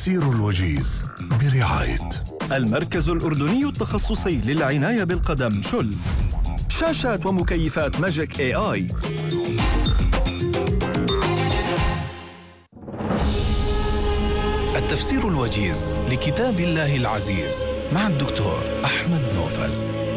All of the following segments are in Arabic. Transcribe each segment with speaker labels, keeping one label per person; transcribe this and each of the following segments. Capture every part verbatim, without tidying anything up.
Speaker 1: التفسير الوجيز برعاية
Speaker 2: المركز الأردني التخصصي للعناية بالقدم شل. شاشات ومكيفات ماجيك اي اي.
Speaker 1: التفسير الوجيز لكتاب الله العزيز مع الدكتور أحمد نوفل.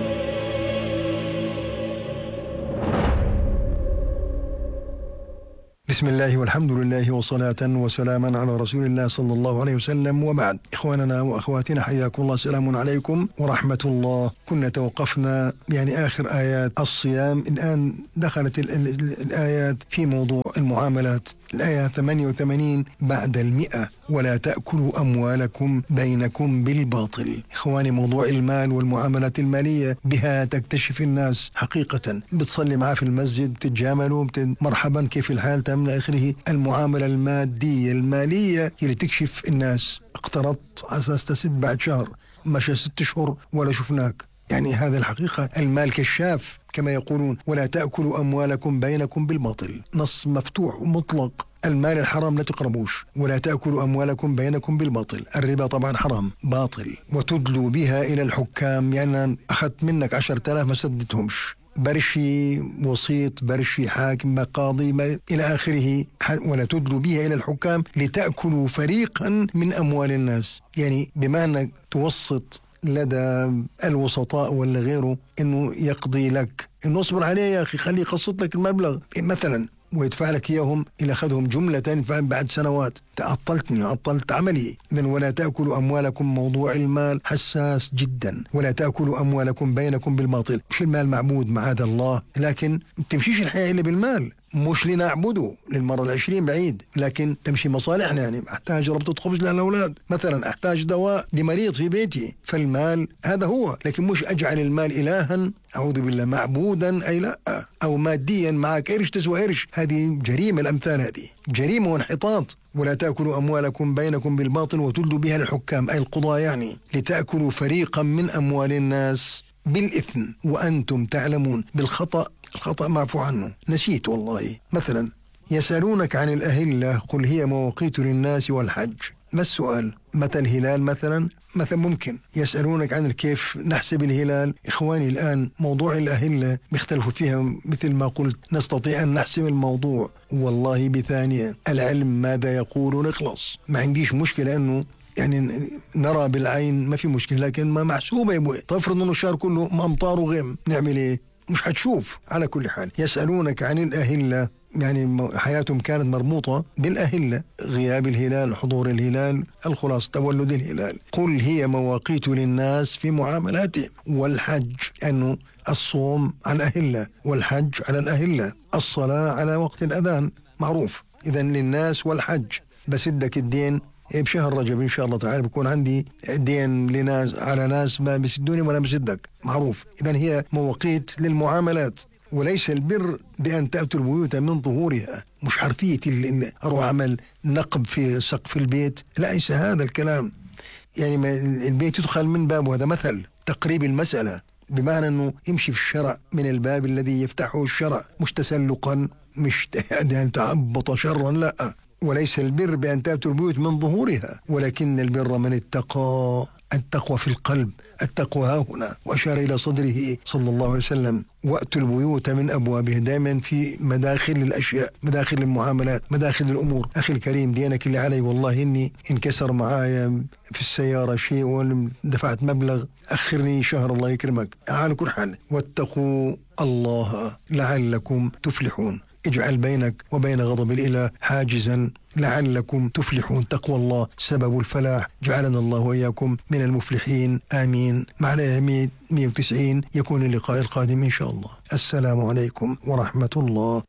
Speaker 3: بسم الله والحمد لله وصلاة وسلاما على رسول الله صلى الله عليه وسلم، وبعد. إخواننا وأخواتنا، حياكم الله، سلام عليكم ورحمة الله. كنا توقفنا يعني آخر آيات الصيام، الآن دخلت ال ال ال الآيات في موضوع المعاملات. الآية ثمانية وثمانين بعد المئة: ولا تأكلوا أموالكم بينكم بالباطل. إخواني، موضوع المال والمعاملات المالية بها تكتشف الناس حقيقة. بتصلي معاه في المسجد، تتجاملوا، مرحبا كيف الحال، تم آخره. المعاملة المادية المالية اللي تكشف الناس. اقترضت على أساس تسد، بعد شهر مشى ست شهور ولا شفناك. يعني هذا الحقيقة، المال كشاف كما يقولون. ولا تأكلوا أموالكم بينكم بالباطل، نص مفتوح ومطلق. المال الحرام لا تقربوش. ولا تأكلوا أموالكم بينكم بالباطل. الربا طبعا حرام باطل. وتدلوا بها إلى الحكام، يعني أخذت منك عشرة آلاف ما سددتهمش، برشي وسيط، برشي حاكم، قاضي، إلى آخره. ولا تدلوا بها إلى الحكام لتأكلوا فريقا من أموال الناس. يعني بما أنك توسط لدى الوسطاء ولا غيره إنه يقضي لك، إنه اصبر عليه يا أخي، خليه يقسط لك المبلغ مثلا ويدفع لك إياهم، إلى أخذهم جملة بعد سنوات. تعطلتني، عطلت عملي. إذن ولا تأكلوا أموالكم، موضوع المال حساس جدا. ولا تأكلوا أموالكم بينكم بالباطل. مش المال معبود معاذ الله، لكن تمشيش الحياة إلا بالمال. مش لنعبده للمرة العشرين بعيد، لكن تمشي مصالحنا. يعني أحتاج ربطة خبز للأولاد مثلا، أحتاج دواء لمريض في بيتي، فالمال هذا هو. لكن مش أجعل المال إلها، أعوذ بالله، معبودا أي لا. أو ماديا معك قرش تسوى قرش، هذه جريمة. الأمثال هذه جريمة وانحطاط. ولا تأكلوا أموالكم بينكم بالباطل وتدلوا بها الحكام أي القضاء، يعني لتأكلوا فريقا من أموال الناس بالإثم وأنتم تعلمون. بالخطأ، الخطأ معفو عنه، نسيت والله. مثلا يسألونك عن الأهلة قل هي مواقيت للناس والحج. ما السؤال؟ متى الهلال مثلا؟ مثلا ممكن يسألونك عن كيف نحسب الهلال. إخواني، الآن موضوع الأهلة بيختلفوا فيها، مثل ما قلت نستطيع أن نحسم الموضوع والله بثانية. العلم ماذا يقول نخلص. ما عنديش مشكلة أنه يعني نرى بالعين، ما في مشكلة، لكن ما محسوبة يا ابوي. تفرض انه الشهر كله امطار وغيم، نعمل ايه؟ مش حتشوف. على كل حال، يسألونك عن الأهلة، يعني حياتهم كانت مربوطة بالأهلة، غياب الهلال، حضور الهلال، الخلاص تولد الهلال. قل هي مواقيت للناس في معاملاتهم، والحج أنه الصوم عن أهلة، والحج على الأهلة، الصلاة على وقت الأذان معروف. إذن للناس والحج. بسدك الدين بشهر رجب إن شاء الله تعالى، بكون عندي دين لناس على ناس ما بيسدوني ولا بسدك، معروف. إذن هي مواقيت للمعاملات. وليس البر بأن تأتوا البيوت من ظهورها. مش حرفية اللي أروح أعمل نقب في سقف البيت، لا، ليس هذا الكلام. يعني البيت يدخل من بابه، هذا مثل تقريب المسألة، بمعنى أنه يمشي في الشرع من الباب الذي يفتحه الشرع، مش تسلقا، مش يعني تعبط شرا، لا. وليس البر بأن تأتوا البيوت من ظهورها، ولكن البر من اتقى. التقوى في القلب، التقوى ها هنا. وأشار إلى صدره صلى الله عليه وسلم: وأتوا البيوت من أبوابها. دائما في مداخل الأشياء، مداخل المعاملات، مداخل الأمور. أخي الكريم، دينك اللي علي، والله إني انكسر معايا في السيارة شيء ودفعت مبلغ، أخرني شهر الله يكرمك. على كل حال، واتقوا الله لعلكم تفلحون. اجعل بينك وبين غضب الإله حاجزا لعلكم تفلحون. تقوى الله سبب الفلاح. جعلنا الله وإياكم من المفلحين، آمين. معنا مئة وتسعين، يكون اللقاء القادم إن شاء الله. السلام عليكم ورحمة الله.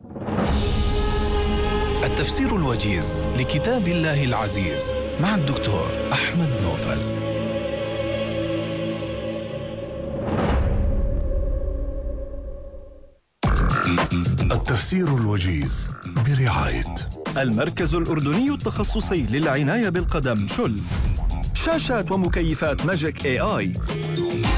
Speaker 1: التفسير الوجيز لكتاب الله العزيز مع الدكتور أحمد نوفل. التفسير الوجيز برعاية
Speaker 2: المركز الأردني التخصصي للعناية بالقدم شل. شاشات ومكيفات ماجيك اي اي.